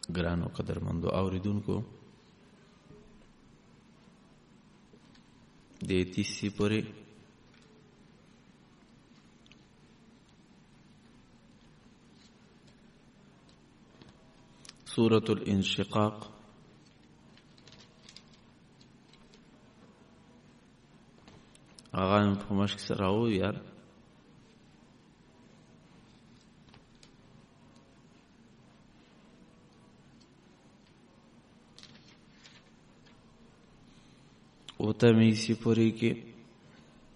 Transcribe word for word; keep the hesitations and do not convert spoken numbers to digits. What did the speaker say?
ګرانو قدرمندو اوریدونکو د تیسې پورې سورة الانشقاق هغه په مشک سره او یار او ته مې سی پوری کې